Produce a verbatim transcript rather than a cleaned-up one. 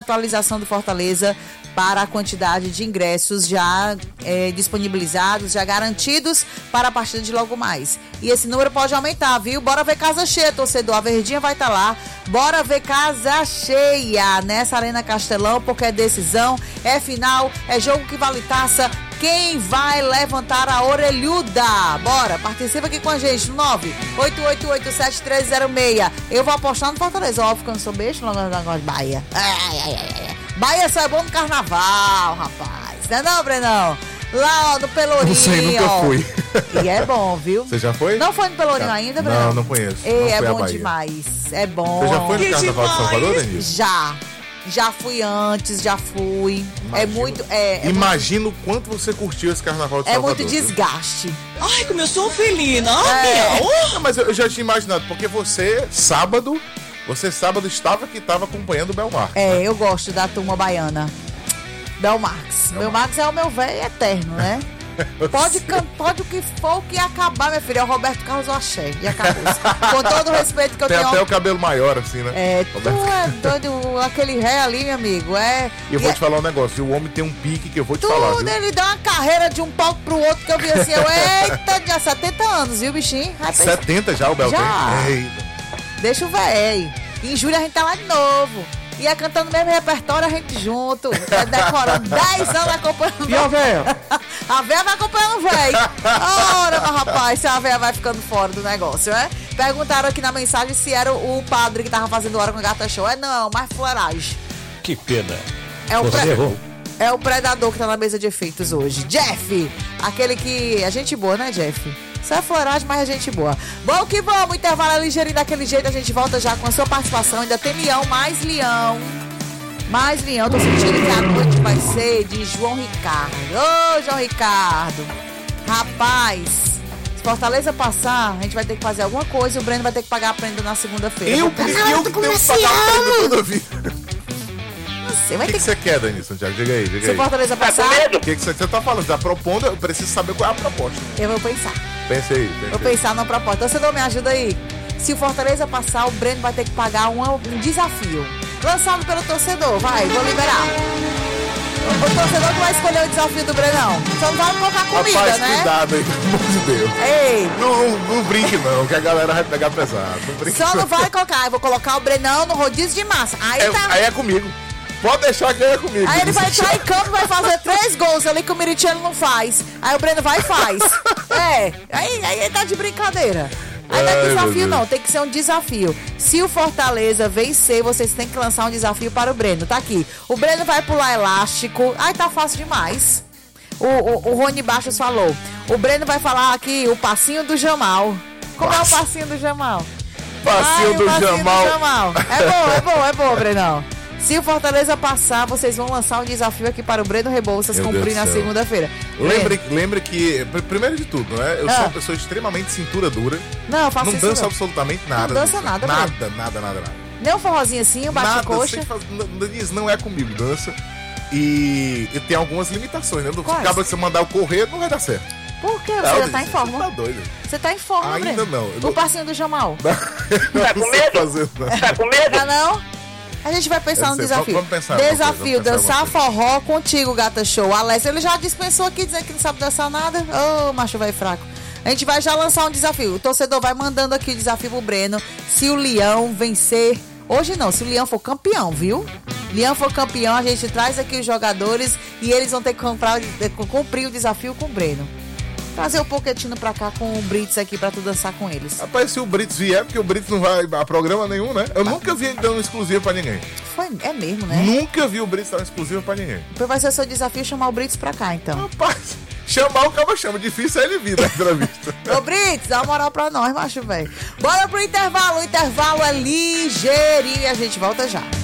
atualização do Fortaleza para a quantidade de ingressos já é, disponibilizados, já garantidos para a partida de logo mais. E esse número pode aumentar, viu? Bora ver casa cheia, torcedor. A Verdinha vai estar lá. Bora ver casa cheia nessa Arena Castelão, porque é decisão, é final, é jogo que vale taça. Quem vai levantar a orelhuda? Bora, participa aqui com a gente no nove oito oito oito sete três zero seis. Eu vou apostar no Fortaleza, óbvio que eu não sou beijo, não gosto de Bahia. Ai, ai, ai, ai. Bahia só é bom no carnaval, rapaz. Não é não, Brenão? Lá, ó, no Pelourinho. Não sei, nunca ó. fui. E é bom, viu? Você já foi? Não foi no Pelourinho já. ainda, Brenão? Não, não conheço. E não é bom Bahia. demais. É bom. Você já foi no que Carnaval demais. de Salvador, Denise? Já. Já fui antes, já fui. Imagino, é muito. É, é imagino o muito, quanto você curtiu esse Carnaval de é Salvador. É muito desgaste. Ai, como eu sou felina. É. Não, mas eu já tinha imaginado, porque você, sábado, você sábado estava que estava acompanhando o Belmarx. É, né? eu gosto da turma baiana. Belmarx. Belmarx é o meu velho eterno, né? Pode, pode o que for que acabar, minha filha. É o Roberto Carlos Axé. E acabou. Com todo o respeito que eu Tem tenho. Tem até o cabelo maior, assim, né? É, Roberto... tu é doido, aquele ré ali, meu amigo. É. E eu vou e te é... falar um negócio. O homem tem um pique que eu vou te Tudo, falar. Tudo, ele dá uma carreira de um palco pro outro que eu vi assim. Eu, eita, já setenta anos, viu, bichinho? Vai setenta já o Bel já. tem? Eita. Deixa o véi. Em julho a gente tá lá de novo. E é cantando o mesmo repertório, a gente junto. É decorando dez anos acompanhando. E a véia? A véia vai acompanhando o véi. Ora, mas rapaz, se a véia vai ficando fora do negócio, né? Perguntaram aqui na mensagem se era o padre que tava fazendo hora com o Gata Show. É não, mais fuleiragem. Que pena. É o, Você pre... errou. é o predador que tá na mesa de efeitos hoje. Jeff! Aquele que... É gente boa, né, Jeff? Isso é floragem, mas é gente boa. Bom que vamos, intervalo é ligeirinho daquele jeito. A gente volta já com a sua participação. Ainda tem Leão, mais Leão. Mais Leão. Tô sentindo que a noite vai ser de João Ricardo. Ô, João Ricardo. Rapaz, se Fortaleza passar, a gente vai ter que fazer alguma coisa e o Breno vai ter que pagar a prenda na segunda-feira. Eu, eu, eu que tenho que pagar a prenda toda a vida. Você vai O que, ter que você quer, Danilo Santiago? Diga aí, diga Se aí. Fortaleza passar, O que, que você tá falando? Você tá propondo, eu preciso saber qual é a proposta. eu vou pensar. Pense aí. Pense Vou aí. pensar numa proposta. Você não me ajuda aí? Se o Fortaleza passar, o Breno vai ter que pagar um, um desafio. Lançado pelo torcedor. Vai, vou liberar. O, o torcedor que vai escolher o desafio do Brenão. Só não vai colocar comida, Rapaz, né? cuidado aí, pelo amor de Deus. Ei. Não, não, não brinque não, que a galera vai pegar pesado. Não brinque Só não vai colocar. Eu vou colocar o Brenão no rodízio de massa. Aí É, tá. aí é comigo. Pode deixar que é comigo. Aí ele vai entrar em campo e vai fazer três gols ali que o Meritiano não faz. Aí o Breno vai e faz. É, aí, aí ele tá de brincadeira. Aí não é Ai, desafio meu não, tem que ser um desafio. Se o Fortaleza vencer, vocês têm que lançar um desafio para o Breno. Tá aqui. O Breno vai pular elástico. Ai, tá fácil demais. O, o, o Rony Baixos falou. O Breno vai falar aqui o passinho do Jamal. Como Nossa. é o passinho do Jamal? Passinho Ai, do o passinho Jamal. do Jamal. É bom, é bom, é bom, Brenão. Se o Fortaleza passar, vocês vão lançar um desafio aqui para o Breno Rebouças Meu cumprir Deus do na céu. segunda-feira. Lembre, lembre que, pr- primeiro de tudo, né? Eu Ah. sou uma pessoa extremamente cintura dura. Não, eu faço Não isso dança não. absolutamente nada. Não dança disso. nada, Nada, Breno. nada, nada, nada. Nem um forrozinho assim, um Nada, bate-coxa. sem faz- n- Denise, não é comigo, dança. E, e tem algumas limitações, né? Quais? Acaba que você mandar eu correr, não vai dar certo. Por quê? Você Não, já tá em Denise, forma. Você tá doido. Você tá em forma, Ainda Breno. não. Eu O não- passinho do Jamal. Tá com medo? Fazer, não. Tá com medo? Tá não? A gente vai pensar Eu no sei, desafio. vamos pensar alguma coisa, Desafio, vamos pensar dançar alguma forró contigo, Gata Show. Alessio, ele já dispensou aqui dizendo que não sabe dançar nada. Ô, macho vai fraco. A gente vai já lançar um desafio. O torcedor vai mandando aqui o desafio pro Breno. Se o Leão vencer... Hoje não, se o Leão for campeão, viu? Leão for campeão, a gente traz aqui os jogadores e eles vão ter que comprar, cumprir o desafio com o Breno. Trazer o Pochettino pra cá com o Brits aqui pra tu dançar com eles. Rapaz, se o Brits vier, porque o Brits não vai a programa nenhum, né? Eu nunca vi ele dando exclusiva pra ninguém. Foi, é mesmo, né? Nunca vi o Brits dando exclusiva pra ninguém. Depois vai ser o seu desafio chamar o Brits pra cá, então. Rapaz, chamar o cabo chama. Difícil é ele vir da entrevista. Ô, Brits, dá uma moral pra nós, macho, velho. Bora pro intervalo. O intervalo é ligeirinho e a gente volta já.